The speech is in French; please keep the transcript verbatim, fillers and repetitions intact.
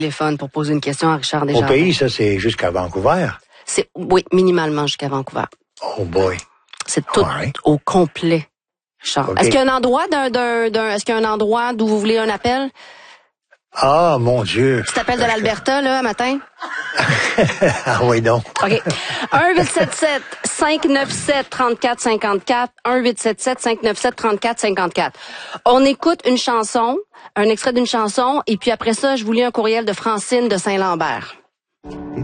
téléphone pour poser une question à Richard Desjardins. Au pays, ça, c'est jusqu'à Vancouver? C'est, oui, minimalement jusqu'à Vancouver. Oh boy. C'est tout right. au complet, Richard. Okay. Est-ce qu'il y a un endroit d'un, d'un, d'un, est-ce qu'il y a un endroit d'où vous voulez un appel? Ah, mon Dieu. Tu t'appelles de l'Alberta, là, matin? Ah oui, donc. OK. un huit sept sept cinq neuf sept trente-quatre cinquante-quatre, un huit sept sept cinq neuf sept trente-quatre cinquante-quatre. On écoute une chanson, un extrait d'une chanson, et puis après ça, je vous lis un courriel de Francine de Saint-Lambert.